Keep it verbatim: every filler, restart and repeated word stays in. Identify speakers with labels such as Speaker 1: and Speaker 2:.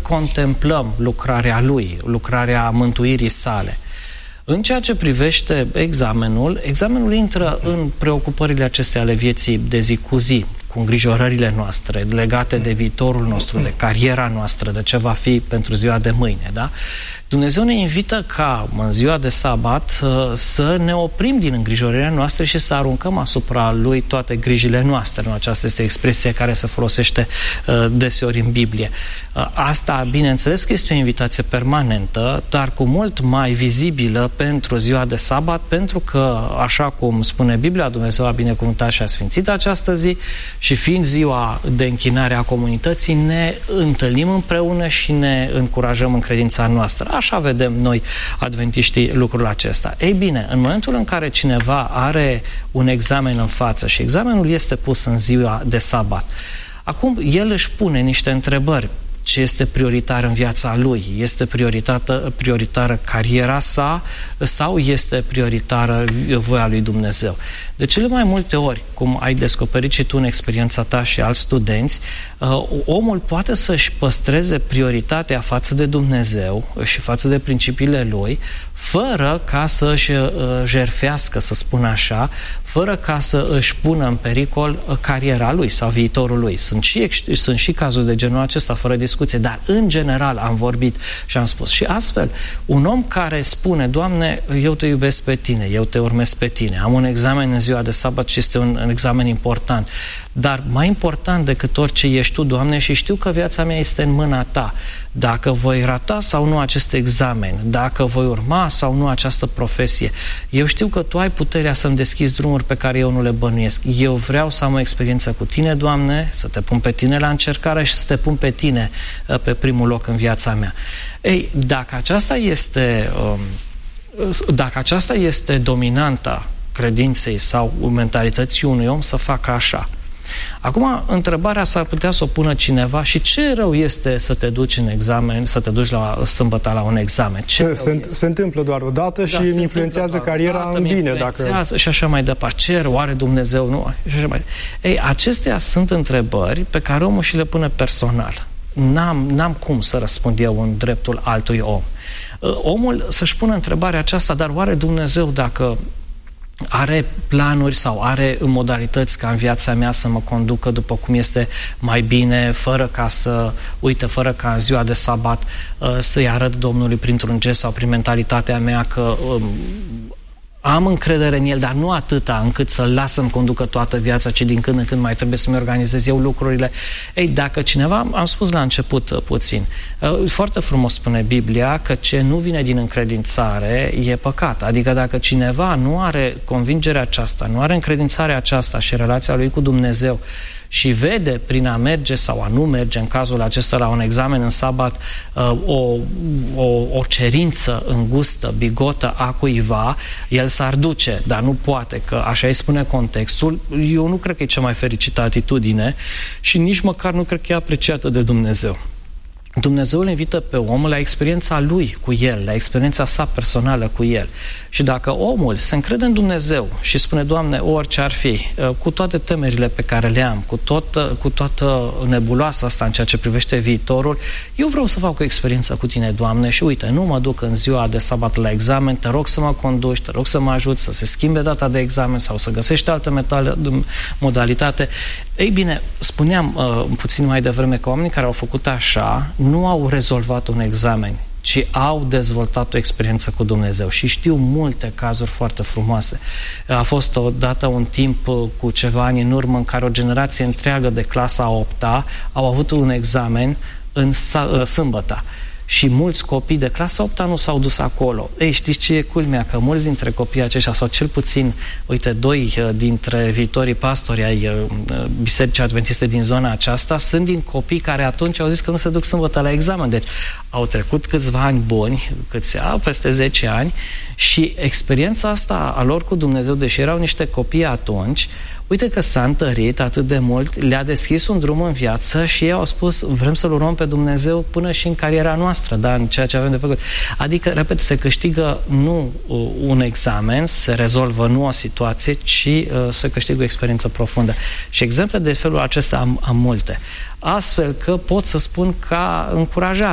Speaker 1: contemplăm lucrarea Lui, lucrarea mântuirii sale. În ceea ce privește examenul, examenul intră în preocupările acestea ale vieții de zi cu zi, cu îngrijorările noastre legate de viitorul nostru, de cariera noastră, de ce va fi pentru ziua de mâine, da? Dumnezeu ne invită ca în ziua de sabat să ne oprim din îngrijorările noastre și să aruncăm asupra Lui toate grijile noastre. Nu? Aceasta este o expresie care se folosește deseori în Biblie. Asta, bineînțeles că este o invitație permanentă, dar cu mult mai vizibilă pentru ziua de sabat, pentru că, așa cum spune Biblia, Dumnezeu a binecuvântat și a sfințit această zi și fiind ziua de închinare a comunității, ne întâlnim împreună și ne încurajăm în credința noastră. Așa vedem noi, adventiștii, lucrul acesta. Ei bine, în momentul în care cineva are un examen în față și examenul este pus în ziua de sabat, acum el își pune niște întrebări. Ce este prioritar în viața lui? Este prioritară, prioritară cariera sa sau este prioritară voia lui Dumnezeu? De cele mai multe ori, cum ai descoperit și tu în experiența ta și alți studenți, omul poate să-și păstreze prioritatea față de Dumnezeu și față de principiile lui, fără ca să își jerfească, să spun așa, fără ca să își pună în pericol cariera lui sau viitorul lui. Sunt și, sunt și cazuri de genul acesta, fără discuție, dar în general am vorbit și am spus. Și astfel, un om care spune, Doamne, eu te iubesc pe tine, eu te urmez pe tine, am un examen în ziua de sabat și este un, un examen important, dar mai important decât orice ești tu, Doamne, și știu că viața mea este în mâna ta. Dacă voi rata sau nu acest examen, dacă voi urma sau nu această profesie, eu știu că tu ai puterea să-mi deschizi drumuri pe care eu nu le bănuiesc. Eu vreau să am o experiență cu tine, Doamne, să te pun pe tine la încercare și să te pun pe tine pe primul loc în viața mea. Ei, dacă aceasta este, dacă aceasta este dominanta credinței sau mentalității unui om, să facă așa. Acum, întrebarea s-ar putea să o pună cineva: și ce rău este să te duci în examen, să te duci la sâmbătă la un examen? Ce
Speaker 2: se, se întâmplă doar o dată da, și îmi influențează cariera în bine. Dacă...
Speaker 1: Și așa mai departe. Ce rău are Dumnezeu? Nu? Și așa mai... Ei, acestea sunt întrebări pe care omul și le pune personal. N-am, n-am cum să răspund eu în dreptul altui om. Omul să-și pună întrebarea aceasta: dar oare Dumnezeu, dacă are planuri sau are modalități ca în viața mea să mă conducă după cum este mai bine, fără ca să, uite, fără ca în ziua de sabat să-i arăt Domnului printr-un gest sau prin mentalitatea mea că um, am încredere în El, dar nu atâta încât să-L las să-mi conducă toată viața, ci din când în când mai trebuie să-mi organizez eu lucrurile. Ei, dacă cineva, am spus la început puțin, foarte frumos spune Biblia că ce nu vine din încredințare e păcat. Adică dacă cineva nu are convingerea aceasta, nu are încredințarea aceasta și relația lui cu Dumnezeu și vede prin a merge sau a nu merge, în cazul acesta la un examen în sabat, o, o, o cerință îngustă, bigotă a cuiva, el s-ar duce, dar nu poate, că așa îi spune contextul. Eu nu cred că e cea mai fericită atitudine și nici măcar nu cred că e apreciată de Dumnezeu. Dumnezeu îl invită pe om la experiența lui cu el, la experiența sa personală cu el. Și dacă omul se încrede în Dumnezeu și spune: Doamne, orice ar fi, cu toate temerile pe care le am, cu, tot, cu toată nebuloasa asta în ceea ce privește viitorul, eu vreau să fac o experiență cu tine, Doamne, și uite, nu mă duc în ziua de sabat la examen, te rog să mă conduci, te rog să mă ajut să se schimbe data de examen sau să găsești altă modalitate. Ei bine, spuneam uh, puțin mai devreme că oamenii care au făcut așa nu au rezolvat un examen, ci au dezvoltat o experiență cu Dumnezeu. Și știu multe cazuri foarte frumoase. A fost odată un timp cu ceva ani în urmă în care o generație întreagă de clasa a opta au avut un examen în sâmbătă. Și mulți copii de clasa a opta nu s-au dus acolo. Ei, știți ce e culmea? Că mulți dintre copiii aceștia, sau cel puțin, uite, doi dintre viitorii pastori ai Bisericii Adventiste din zona aceasta, sunt din copii care atunci au zis că nu se duc sâmbătă la examen. Deci au trecut câțiva ani buni, câțiva, peste zece ani, și experiența asta a lor cu Dumnezeu, deși erau niște copii atunci, uite că s-a întărit atât de mult, le-a deschis un drum în viață și ei au spus: vrem să-L urmăm pe Dumnezeu până și în cariera noastră, da, în ceea ce avem de făcut. Adică, repet, se câștigă nu un examen, se rezolvă nu o situație, ci uh, se câștigă o experiență profundă. Și exemple de felul acesta am, am multe. Astfel că pot să spun ca încurajare